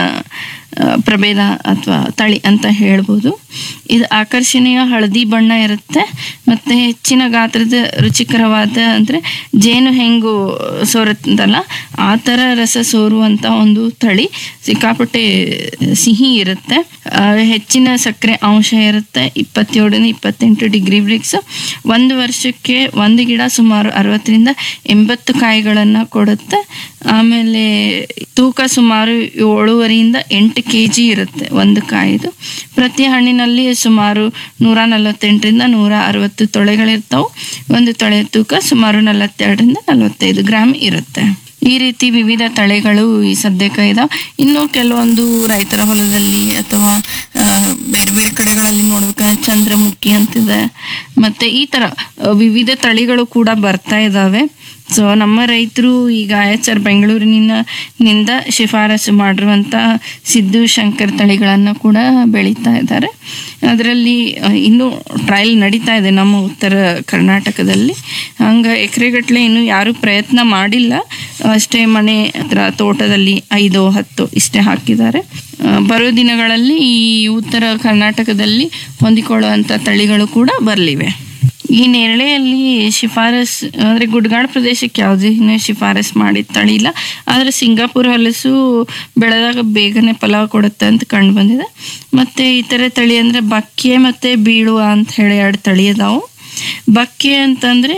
ಪ್ರಭೇದ ಅಥವಾ ತಳಿ ಅಂತ ಹೇಳ್ಬೋದು. ಇದು ಆಕರ್ಷಣೀಯ ಹಳದಿ ಬಣ್ಣ ಇರುತ್ತೆ ಮತ್ತು ಹೆಚ್ಚಿನ ಗಾತ್ರದ ರುಚಿಕರವಾದ ಅಂದರೆ ಜೇನು ಹೆಂಗು ಸೋರುತ್ತಲ್ಲ ಆ ಥರ ರಸ ಸೋರುವಂಥ ಒಂದು ತಳಿ. ಸಿಕ್ಕಾಪಟ್ಟೆ ಸಿಹಿ ಇರುತ್ತೆ, ಹೆಚ್ಚಿನ ಸಕ್ಕರೆ ಅಂಶ ಇರುತ್ತೆ. ಇಪ್ಪತ್ತೇಳರಿಂದ ಇಪ್ಪತ್ತೆಂಟು ಡಿಗ್ರಿ ಬ್ರೇಕ್ಸ್. ಒಂದು ವರ್ಷಕ್ಕೆ ಒಂದು ಗಿಡ ಸುಮಾರು ಅರವತ್ತರಿಂದ ಎಂಬತ್ತು ಕಾಯಿಗಳನ್ನು ಕೊಡುತ್ತೆ. ಆಮೇಲೆ ತೂಕ ಸುಮಾರು ಏಳುವರೆಯಿಂದ ಎಂಟು ಕೆ ಜಿ ಇರುತ್ತೆ ಒಂದು ಕಾಯಿದು. ಪ್ರತಿ ಹಣ್ಣಿನಲ್ಲಿ ಸುಮಾರು ನೂರ ನಲವತ್ತೆಂಟರಿಂದ ನೂರ ಅರವತ್ತು ತೊಳೆಗಳಿರ್ತಾವೆ. ಒಂದು ತೊಳೆ ತೂಕ ಸುಮಾರು ನಲವತ್ತೆರಡರಿಂದ ನಲವತ್ತೈದು ಗ್ರಾಮ್ ಇರುತ್ತೆ. ಈ ರೀತಿ ವಿವಿಧ ತಳಿಗಳು ಈ ಸದ್ಯಕ್ಕೆ ಇದಾವೆ. ಇನ್ನು ಕೆಲವೊಂದು ರೈತರ ಹೊಲದಲ್ಲಿ ಅಥವಾ ಬೇರೆ ಬೇರೆ ಕಡೆಗಳಲ್ಲಿ ನೋಡ್ಬೇಕಾದ್ರೆ ಚಂದ್ರಮುಖಿ ಅಂತಿದೆ, ಮತ್ತು ಈ ಥರ ವಿವಿಧ ತಳಿಗಳು ಕೂಡ ಬರ್ತಾ ಇದ್ದಾವೆ. ಸೊ ನಮ್ಮ ರೈತರು ಈಗ ಎಚ್ ಆರ್ ಬೆಂಗಳೂರಿನಿಂದ ನಿಂದ ಶಿಫಾರಸು ಮಾಡಿರುವಂಥ ಸಿದ್ದು ಶಂಕರ್ ತಳಿಗಳನ್ನು ಕೂಡ ಬೆಳೀತಾ ಇದ್ದಾರೆ. ಅದರಲ್ಲಿ ಇನ್ನೂ ಟ್ರಯಲ್ ನಡೀತಾ ಇದೆ ನಮ್ಮ ಉತ್ತರ ಕರ್ನಾಟಕದಲ್ಲಿ. ಹಂಗೆ ಎಕರೆಗಟ್ಟಲೆ ಇನ್ನೂ ಯಾರೂ ಪ್ರಯತ್ನ ಮಾಡಿಲ್ಲ, ಅಷ್ಟೇ ಮನೆ ಹತ್ರ ತೋಟದಲ್ಲಿ ಐದು ಹತ್ತು ಇಷ್ಟೇ ಹಾಕಿದ್ದಾರೆ. ಬರೋ ದಿನಗಳಲ್ಲಿ ಈ ಉತ್ತರ ಕರ್ನಾಟಕದಲ್ಲಿ ಹೊಂದಿಕೊಳ್ಳುವಂಥ ತಳಿಗಳು ಕೂಡ ಬರಲಿವೆ. ಈ ನೇರಳೆಯಲ್ಲಿ ಶಿಫಾರಸ್ ಅಂದರೆ ಗುಡ್ಗಾಡು ಪ್ರದೇಶಕ್ಕೆ ಯಾವುದೇ ಶಿಫಾರಸ್ ಮಾಡಿದ ತಳಿ ಇಲ್ಲ, ಆದರೆ ಸಿಂಗಾಪುರ ಹಲಸು ಬೆಳೆದಾಗ ಬೇಗನೆ ಫಲ ಕೊಡುತ್ತೆ ಅಂತ ಕಂಡು ಬಂದಿದೆ. ಮತ್ತು ಇತರೆ ತಳಿ ಅಂದರೆ ಬಕ್ಕೆ ಮತ್ತು ಬೀಳುವ ಅಂತ ಹೇಳಿ ಎರಡು ತಳಿ ಅದಾವು. ಬಕ್ಕೆ ಅಂತಂದರೆ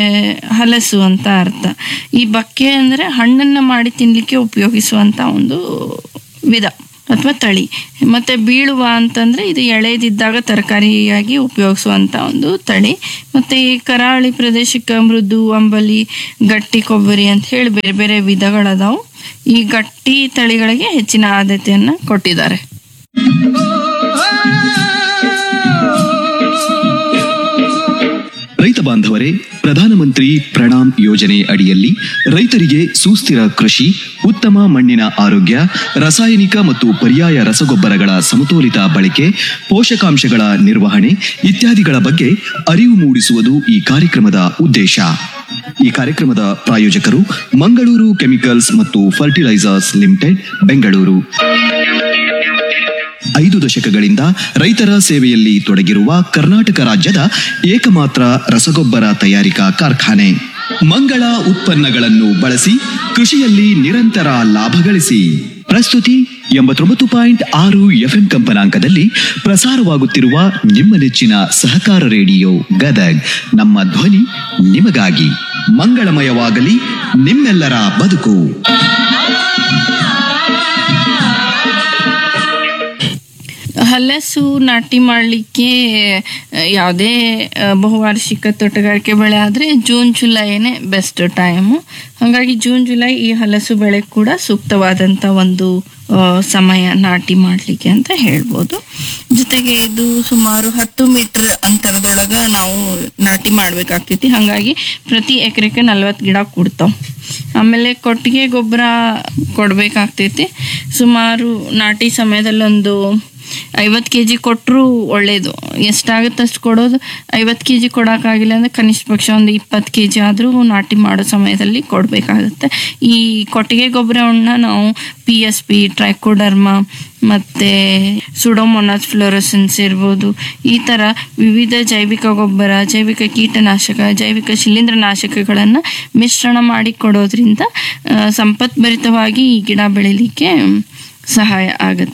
ಹಲಸು ಅಂತ ಅರ್ಥ. ಈ ಬಕ್ಕೆ ಅಂದರೆ ಹಣ್ಣನ್ನು ಮಾಡಿ ತಿನ್ನಲಿಕ್ಕೆ ಉಪಯೋಗಿಸುವಂಥ ಒಂದು ವಿಧ ಅಥವಾ ತಳಿ. ಮತ್ತು ಬೀಳುವ ಅಂತಂದರೆ ಇದು ಎಳೆದಿದ್ದಾಗ ತರಕಾರಿಯಾಗಿ ಉಪಯೋಗಿಸುವಂಥ ಒಂದು ತಳಿ. ಮತ್ತು ಈ ಕರಾವಳಿ ಪ್ರದೇಶಕ್ಕೆ ಮೃದು, ಅಂಬಲಿ, ಗಟ್ಟಿ ಕೊಬ್ಬರಿ ಅಂತ ಹೇಳಿ ಬೇರೆ ಬೇರೆ ವಿಧಗಳದಾವು. ಈ ಗಟ್ಟಿ ತಳಿಗಳಿಗೆ ಹೆಚ್ಚಿನ ಆದ್ಯತೆಯನ್ನು ಕೊಟ್ಟಿದ್ದಾರೆ. ರೈತ ಬಾಂಧವರೇ, ಪ್ರಧಾನಮಂತ್ರಿ ಪ್ರಣಾಮ್ ಯೋಜನೆ ಅಡಿಯಲ್ಲಿ ರೈತರಿಗೆ ಸುಸ್ಥಿರ ಕೃಷಿ, ಉತ್ತಮ ಮಣ್ಣಿನ ಆರೋಗ್ಯ, ರಾಸಾಯನಿಕ ಮತ್ತು ಪರ್ಯಾಯ ರಸಗೊಬ್ಬರಗಳ ಸಮತೋಲಿತ ಬಳಕೆ, ಪೋಷಕಾಂಶಗಳ ನಿರ್ವಹಣೆ ಇತ್ಯಾದಿಗಳ ಬಗ್ಗೆ ಅರಿವು ಮೂಡಿಸುವುದು ಈ ಕಾರ್ಯಕ್ರಮದ ಉದ್ದೇಶ. ಈ ಕಾರ್ಯಕ್ರಮದ ಪ್ರಾಯೋಜಕರು ಮಂಗಳೂರು ಕೆಮಿಕಲ್ಸ್ ಮತ್ತು ಫರ್ಟಿಲೈಸರ್ಸ್ ಲಿಮಿಟೆಡ್, ಬೆಂಗಳೂರು. ಐದು ದಶಕಗಳಿಂದ ರೈತರ ಸೇವೆಯಲ್ಲಿ ತೊಡಗಿರುವ ಕರ್ನಾಟಕ ರಾಜ್ಯದ ಏಕಮಾತ್ರ ರಸಗೊಬ್ಬರ ತಯಾರಿಕಾ ಕಾರ್ಖಾನೆ. ಮಂಗಳ ಉತ್ಪನ್ನಗಳನ್ನು ಬಳಸಿ ಕೃಷಿಯಲ್ಲಿ ನಿರಂತರ ಲಾಭ ಗಳಿಸಿ. ಪ್ರಸ್ತುತಿ ಎಂಬತ್ತೊಂಬತ್ತು ಪಾಯಿಂಟ್ ಆರು ಎಫ್ಎಂ ಕಂಪನಾಂಕದಲ್ಲಿ ಪ್ರಸಾರವಾಗುತ್ತಿರುವ ನಿಮ್ಮ ನೆಚ್ಚಿನ ಸಹಕಾರ ರೇಡಿಯೋ ಗದಗ್. ನಮ್ಮ ಧ್ವನಿ ನಿಮಗಾಗಿ. ಮಂಗಳಮಯವಾಗಲಿ ನಿಮ್ಮೆಲ್ಲರ ಬದುಕು. ಹಲಸು ನಾಟಿ ಮಾಡಲಿಕ್ಕೆ ಯಾವುದೇ ಬಹುವಾರ್ಷಿಕ ತೋಟಗಾರಿಕೆ ಬೆಳೆ ಆದರೆ ಜೂನ್ ಜುಲೈನೇ ಬೆಸ್ಟ್ ಟೈಮು. ಹಾಗಾಗಿ ಜೂನ್ ಜುಲೈ ಈ ಹಲಸು ಬೆಳೆ ಕೂಡ ಸೂಕ್ತವಾದಂಥ ಒಂದು ಸಮಯ ನಾಟಿ ಮಾಡಲಿಕ್ಕೆ ಅಂತ ಹೇಳ್ಬೋದು. ಜೊತೆಗೆ ಇದು ಸುಮಾರು ಹತ್ತು ಮೀಟರ್ ಅಂತರದೊಳಗೆ ನಾವು ನಾಟಿ ಮಾಡಬೇಕಾಗ್ತೈತಿ. ಹಾಗಾಗಿ ಪ್ರತಿ ಎಕರೆಗೆ ನಲ್ವತ್ತು ಗಿಡ ಕೊಡ್ತಾವೆ. ಆಮೇಲೆ ಕೊಟ್ಟಿಗೆ ಗೊಬ್ಬರ ಕೊಡಬೇಕಾಗ್ತೈತಿ. ಸುಮಾರು ನಾಟಿ ಸಮಯದಲ್ಲಿ ಒಂದು ಐವತ್ತು ಕೆ ಜಿ ಕೊಟ್ಟರು ಒಳ್ಳೆಯದು. ಎಷ್ಟಾಗುತ್ತೆ ಅಷ್ಟು ಕೊಡೋದು. ಐವತ್ತು ಕೆ ಜಿ ಕೊಡೋಕ್ಕಾಗಿಲ್ಲ ಅಂದರೆ ಕನಿಷ್ಠ ಪಕ್ಷ ಒಂದು ಇಪ್ಪತ್ತು ಕೆ ಜಿ ಆದರೂ ನಾಟಿ ಮಾಡೋ ಸಮಯದಲ್ಲಿ ಕೊಡಬೇಕಾಗುತ್ತೆ. ಈ ಕೊಟ್ಟಿಗೆ ಗೊಬ್ಬರವನ್ನು ನಾವು ಪಿ ಎಸ್ ಪಿ, ಟ್ರೈಕೋಡರ್ಮಾ ಮತ್ತು ಸುಡೋಮೊನಾಸ್ ಫ್ಲೋರೋಸೆನ್ಸ್ ಇರ್ಬೋದು, ಈ ಥರ ವಿವಿಧ ಜೈವಿಕ ಗೊಬ್ಬರ, ಜೈವಿಕ ಕೀಟನಾಶಕ, ಜೈವಿಕ ಶಿಲೀಂಧ್ರನಾಶಕಗಳನ್ನು ಮಿಶ್ರಣ ಮಾಡಿ ಕೊಡೋದ್ರಿಂದ ಸಂಪತ್ಭರಿತವಾಗಿ ಈ ಗಿಡ ಬೆಳೀಲಿಕ್ಕೆ ಸಹಾಯ ಆಗುತ್ತೆ.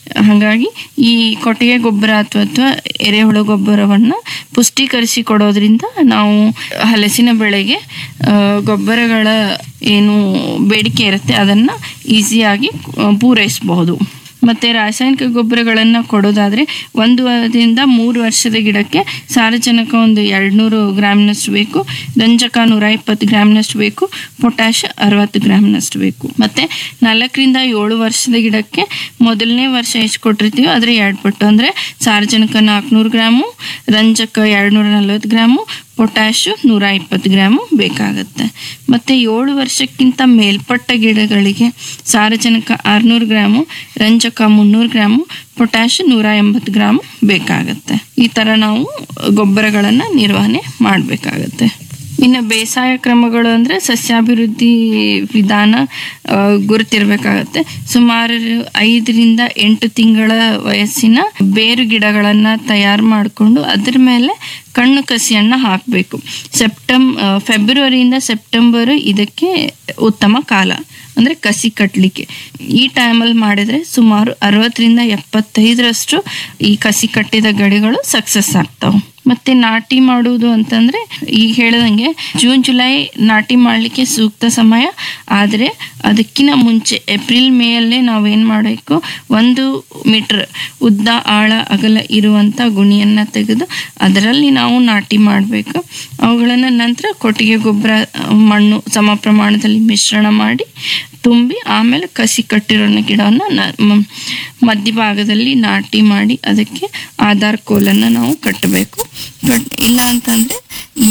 ಹಾಗಾಗಿ ಈ ಕೊಟ್ಟಿಗೆ ಗೊಬ್ಬರ ಅಥವಾ ಅಥವಾ ಎರೆಹುಳು ಗೊಬ್ಬರವನ್ನು ಪುಷ್ಟೀಕರಿಸಿ ಕೊಡೋದ್ರಿಂದ ನಾವು ಹಲಸಿನ ಬೆಳೆಗೆ ಆ, ಗೊಬ್ಬರಗಳ ಏನು ಬೇಡಿಕೆ ಇರುತ್ತೆ ಅದನ್ನು ಈಸಿಯಾಗಿ ಪೂರೈಸಬಹುದು. ಮತ್ತು ರಾಸಾಯನಿಕ ಗೊಬ್ಬರಗಳನ್ನು ಕೊಡೋದಾದರೆ ಒಂದರಿಂದ ಮೂರು ವರ್ಷದ ಗಿಡಕ್ಕೆ ಸಾರಜನಕ ಒಂದು ಎರಡುನೂರು ಗ್ರಾಮ್ನಷ್ಟು ಬೇಕು, ರಂಜಕ ನೂರ ಇಪ್ಪತ್ತು ಗ್ರಾಮ್ನಷ್ಟು ಬೇಕು, ಪೊಟ್ಯಾಷ್ ಅರವತ್ತು ಗ್ರಾಮ್ನಷ್ಟು ಬೇಕು. ಮತ್ತು ನಾಲ್ಕರಿಂದ ಏಳು ವರ್ಷದ ಗಿಡಕ್ಕೆ ಮೊದಲನೇ ವರ್ಷ ಎಷ್ಟು ಕೊಟ್ಟಿರ್ತೀವೋ ಅದರ ಎರಡು ಪಟ್ಟು, ಅಂದರೆ ಸಾರಜನಕ ನಾಲ್ಕುನೂರು ಗ್ರಾಮು, ರಂಜಕ ಎರಡುನೂರ ನಲ್ವತ್ತು ಗ್ರಾಮು, ಪೊಟ್ಯಾಷು ನೂರ ಇಪ್ಪತ್ತು ಗ್ರಾಮು ಬೇಕಾಗುತ್ತೆ. ಮತ್ತು ಏಳು ವರ್ಷಕ್ಕಿಂತ ಮೇಲ್ಪಟ್ಟ ಗಿಡಗಳಿಗೆ ಸಾರಜನಕ ಆರುನೂರು ಗ್ರಾಮು, ರಂಜಕ ಮುನ್ನೂರು ಗ್ರಾಮು, ಪೊಟ್ಯಾಷ್ ನೂರ ಎಂಬತ್ತು ಗ್ರಾಮು ಬೇಕಾಗುತ್ತೆ. ಈ ಥರ ನಾವು ಗೊಬ್ಬರಗಳನ್ನು ನಿರ್ವಹಣೆ ಮಾಡಬೇಕಾಗತ್ತೆ. ಇನ್ನು ಬೇಸಾಯ ಕ್ರಮಗಳು ಅಂದರೆ ಸಸ್ಯಾಭಿವೃದ್ಧಿ ವಿಧಾನ ಆ, ಗುರುತಿರಬೇಕಾಗತ್ತೆ. ಸುಮಾರು ಐದರಿಂದ ಎಂಟು ತಿಂಗಳ ವಯಸ್ಸಿನ ಬೇರು ಗಿಡಗಳನ್ನು ತಯಾರು ಮಾಡಿಕೊಂಡು ಅದ್ರ ಮೇಲೆ ಕಣ್ಣು ಕಸಿಯನ್ನು ಹಾಕಬೇಕು. ಸೆಪ್ಟೆಂಬ್ ಫೆಬ್ರವರಿಯಿಂದ ಸೆಪ್ಟೆಂಬರು ಇದಕ್ಕೆ ಉತ್ತಮ ಕಾಲ, ಅಂದರೆ ಕಸಿ ಕಟ್ಟಲಿಕ್ಕೆ. ಈ ಟೈಮಲ್ಲಿ ಮಾಡಿದರೆ ಸುಮಾರು ಅರವತ್ತರಿಂದ ಎಪ್ಪತ್ತೈದರಷ್ಟು ಈ ಕಸಿ ಕಟ್ಟಿದ ಗಡಿಗಳು ಸಕ್ಸಸ್ ಆಗ್ತಾವೆ. ಮತ್ತು ನಾಟಿ ಮಾಡುವುದು ಅಂತಂದರೆ ಈಗ ಹೇಳ್ದಂಗೆ ಜೂನ್ ಜುಲೈ ನಾಟಿ ಮಾಡಲಿಕ್ಕೆ ಸೂಕ್ತ ಸಮಯ. ಆದರೆ ಅದಕ್ಕಿಂತ ಮುಂಚೆ ಏಪ್ರಿಲ್ ಮೇಯಲ್ಲೇ ನಾವೇನು ಮಾಡಬೇಕು, ಒಂದು ಮೀಟ್ರ್ ಉದ್ದ ಆಳ ಅಗಲ ಇರುವಂಥ ಗುಣಿಯನ್ನು ತೆಗೆದು ಅದರಲ್ಲಿ ನಾವು ನಾಟಿ ಮಾಡಬೇಕು. ಅವುಗಳನ್ನು ನಂತರ ಕೊಟ್ಟಿಗೆ ಗೊಬ್ಬರ ಮಣ್ಣು ಸಮ ಪ್ರಮಾಣದಲ್ಲಿ ಮಿಶ್ರಣ ಮಾಡಿ ತುಂಬಿ ಆಮೇಲೆ ಕಸಿ ಕಟ್ಟಿರೋ ಗಿಡವನ್ನು ನ ಮಧ್ಯಭಾಗದಲ್ಲಿ ನಾಟಿ ಮಾಡಿ ಅದಕ್ಕೆ ಆಧಾರ್ ಕೋಲನ್ನು ನಾವು ಕಟ್ಟಬೇಕು. ಕಟ್ ಇಲ್ಲ ಅಂತಂದರೆ ಈ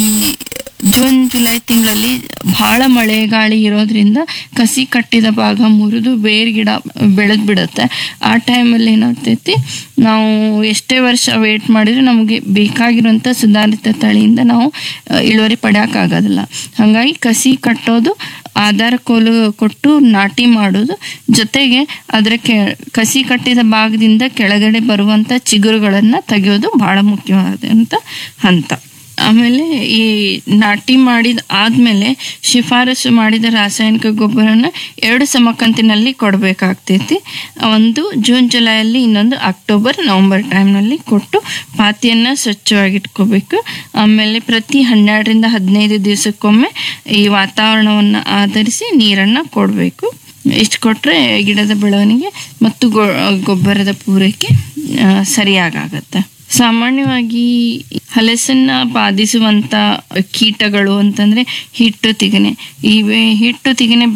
ಜೂನ್ ಜುಲೈ ತಿಂಗಳಲ್ಲಿ ಭಾಳ ಮಳೆ ಗಾಳಿ ಇರೋದ್ರಿಂದ ಕಸಿ ಕಟ್ಟಿದ ಭಾಗ ಮುರಿದು ಬೇರೆ ಗಿಡ ಬೆಳೆದು ಬಿಡುತ್ತೆ. ಆ ಟೈಮಲ್ಲಿ ಏನಾಗ್ತೈತಿ, ನಾವು ಎಷ್ಟೇ ವರ್ಷ ವೇಟ್ ಮಾಡಿದರೂ ನಮಗೆ ಬೇಕಾಗಿರುವಂಥ ಸುಧಾರಿತ ತಳಿಯಿಂದ ನಾವು ಇಳುವರಿ ಪಡೆಯೋಕ್ಕಾಗೋದಿಲ್ಲ. ಹಾಗಾಗಿ ಕಸಿ ಕಟ್ಟೋದು, ಆಧಾರ ಕೋಲು ಕೊಟ್ಟು ನಾಟಿ ಮಾಡೋದು, ಜೊತೆಗೆ ಅದರ ಕೆ ಕಸಿ ಕಟ್ಟಿದ ಭಾಗದಿಂದ ಕೆಳಗಡೆ ಬರುವಂಥ ಚಿಗುರುಗಳನ್ನು ತೆಗೆಯೋದು ಭಾಳ ಮುಖ್ಯವಾದಂಥ ಹಂತ. ಆಮೇಲೆ ಈ ನಾಟಿ ಮಾಡಿದ ಆದಮೇಲೆ ಶಿಫಾರಸು ಮಾಡಿದ ರಾಸಾಯನಿಕ ಗೊಬ್ಬರನ ಎರಡು ಸಮಕಂತಿನಲ್ಲಿ ಕೊಡಬೇಕಾಗ್ತೈತಿ. ಒಂದು ಜೂನ್ ಜುಲೈಯಲ್ಲಿ, ಇನ್ನೊಂದು ಅಕ್ಟೋಬರ್ ನವಂಬರ್ ಟೈಮ್ನಲ್ಲಿ ಕೊಟ್ಟು ಪಾತಿಯನ್ನು ಸ್ವಚ್ಛವಾಗಿಟ್ಕೋಬೇಕು. ಆಮೇಲೆ ಪ್ರತಿ ಹನ್ನೆರಡರಿಂದ ಹದಿನೈದು ದಿವಸಕ್ಕೊಮ್ಮೆ ಈ ವಾತಾವರಣವನ್ನು ಆಧರಿಸಿ ನೀರನ್ನು ಕೊಡಬೇಕು. ಇಷ್ಟು ಕೊಟ್ಟರೆ ಗಿಡದ ಬೆಳವಣಿಗೆ ಮತ್ತು ಗೊ ಗೊಬ್ಬರದ ಪೂರೈಕೆ ಸರಿಯಾಗತ್ತೆ. ಸಾಮಾನ್ಯವಾಗಿ ಹಲಸನ್ನ ಬಾಧಿಸುವಂಥ ಕೀಟಗಳು ಅಂತಂದರೆ ಹಿಟ್ಟು ತಿಗಣೆ. ಈ ಹಿಟ್ಟು ತಿಗಣೆ